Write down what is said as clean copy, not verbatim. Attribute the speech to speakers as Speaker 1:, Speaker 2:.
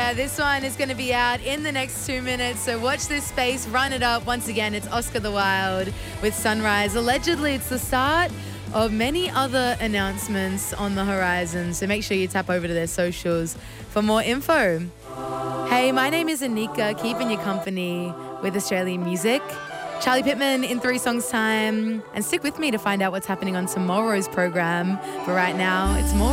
Speaker 1: This one is going to be out in the next 2 minutes, so watch this space, run it up. Once again, it's Oscar the Wild with Sunrise. Allegedly, it's the start of many other announcements on the horizon, so make sure you tap over to their socials for more info. Hey, my name is Anika, keeping you company with Australian music. Charlie Pittman in 3 songs' time. And stick with me to find out what's happening on tomorrow's program. But right now, it's more